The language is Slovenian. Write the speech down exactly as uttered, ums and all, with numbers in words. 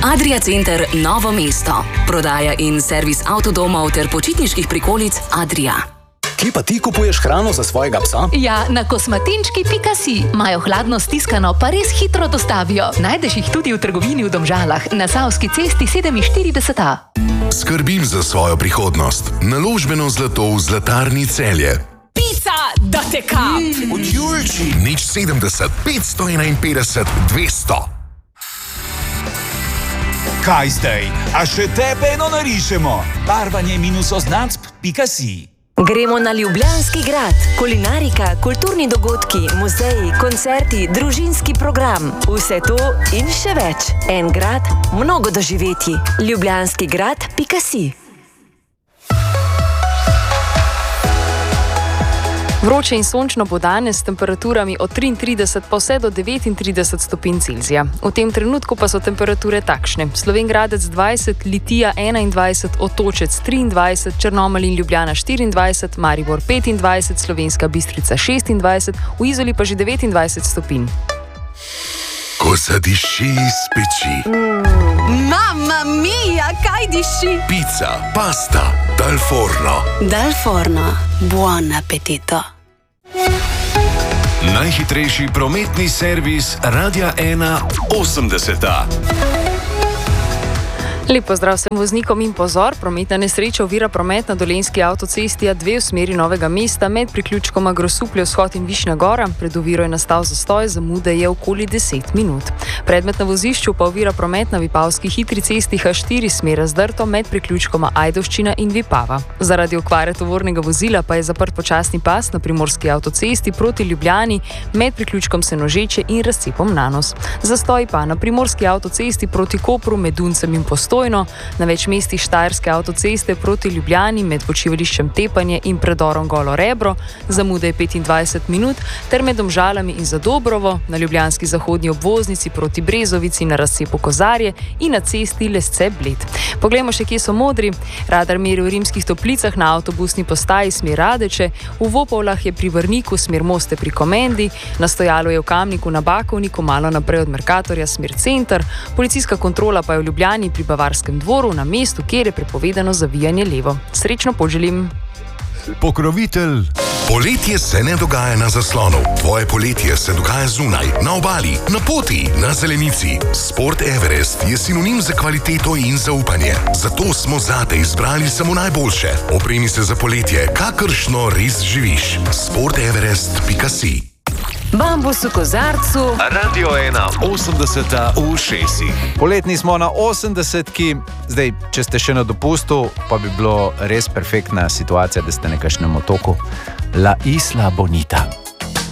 Adria Center Novo mesto. Prodaja in servis avtodomov ter počitniških prikolic Adria. Kje pa ti kupuješ hrano za svojega psa? Ja, na kosmatinčki pika si. Imajo hladno stiskano, pa res hitro dostavijo. Najdeš jih tudi v trgovini v Domžalah, na Savski cesti sedeminštirideset A. Skrbim za svojo prihodnost. Naložbeno zlato v Zlatarni Celje. Pica, da te kap! Mm. Od Julči. Nič sedemdeset, petsto enainpetdeset, dvesto. Kaj zdaj? A še tebe eno narišemo? Barvanje minus oznacb pika si. Gremo na Ljubljanski grad. Kulinarika, kulturni dogodki, muzeji, koncerti, družinski program. Vse to in še več. En grad, mnogo doživetij. ljubljanski grad pika si. Vroče in sončno bo danes s temperaturami od triintrideset pa vse do devetintrideset stopinj Celzija. V tem trenutku pa so temperature takšne. Slovenj Gradec dvajset, Litija enaindvajset, Otočec triindvajset, Črnomelj in Ljubljana štiriindvajset, Maribor petindvajset, Slovenska Bistrica šestindvajset, v Izoli pa že devetindvajset stopinj. Ko zadiši iz peči. Mm. Mamma mia, kaj diši? Pizza, pasta, dal forno. Dal forno, buon appetito. Najhitrejši prometni servis Radia ena osemdeset A. Lep pozdrav vsem voznikom in pozor, prometna nesreča ovira promet na Dolenjski avtocesti A dve v smeri Novega mesta med priključkoma Grosuplje vzhod in Višnja Gora. Pred oviro je nastal zastoj, zamude je okoli deset minut. Predmet na vozišču pa ovira promet na Vipavski hitri cesti H štiri smer Razdrto med priključkoma Ajdovščina in Vipava. Zaradi okvare tovornega vozila pa je zaprt počasni pas na Primorski avtocesti proti Ljubljani med priključkom Senožeče in razcepom Nanos. Zastoj pa na Primorski avtocesti proti Kopru med Duncem in Postojno, na več mestih Štajerske avtoceste proti Ljubljani med počivališčem Tepanje in predorom Golo Rebro, zamude je petindvajset minut, ter med Domžalami in Zadobrovo, na ljubljanski zahodni obvoznici proti Brezovici na razcepu Kozarje in na cesti Lesce-Bled. Poglejmo še, kje so modri. Radar meri v Rimskih Toplicah na avtobusni postaji smer Radeče, v Vopavlah je pri Vrniku smer Moste pri Komendi, na Stojalu je v Kamniku na Bakovniku malo naprej od Merkatorja smer Center, policijska kontrola pa je v Ljubljani pri Bavarskem dvoru na mestu, kjer je prepovedano zavijanje levo. Srečno poželim. Pokrovitelj. Poletje se ne dogaja na zaslonu. Tvoje poletje se dogaja zunaj, na obali, na poti, na zelenici. Sport Everest je sinonim za kvaliteto in zaupanje. Zato smo zate izbrali samo najboljše. Opremi se za poletje, kakršno res živiš. sport everest pika si. Bambus v kozarcu. Radio ena osemdeset A v šesih. Poletni smo na osemdesetki, zdaj, če ste še na dopustu, pa bi bilo res perfektna situacija, da ste na kakšnem otoku. La Isla Bonita.